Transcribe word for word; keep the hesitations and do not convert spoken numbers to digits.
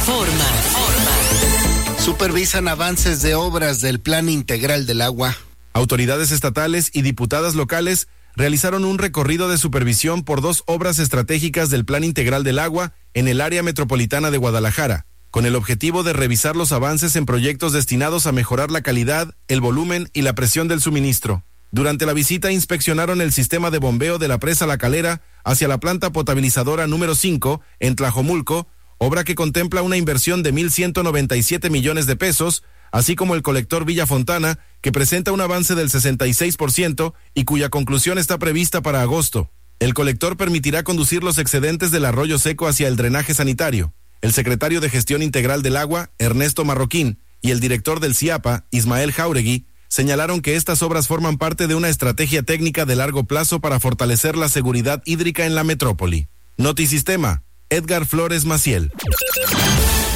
Informa. Supervisan avances de obras del Plan Integral del Agua. Autoridades estatales y diputadas locales realizaron un recorrido de supervisión por dos obras estratégicas del Plan Integral del Agua en el área metropolitana de Guadalajara, con el objetivo de revisar los avances en proyectos destinados a mejorar la calidad, el volumen y la presión del suministro. Durante la visita inspeccionaron el sistema de bombeo de la presa La Calera hacia la planta potabilizadora número cinco en Tlajomulco, obra que contempla una inversión de mil ciento noventa y siete millones de pesos, así como el colector Villa Fontana, que presenta un avance del sesenta y seis por ciento y cuya conclusión está prevista para agosto. El colector permitirá conducir los excedentes del arroyo seco hacia el drenaje sanitario. El secretario de Gestión Integral del Agua, Ernesto Marroquín, y el director del CIAPA, Ismael Jauregui, señalaron que estas obras forman parte de una estrategia técnica de largo plazo para fortalecer la seguridad hídrica en la metrópoli. Notisistema, Edgar Flores Maciel.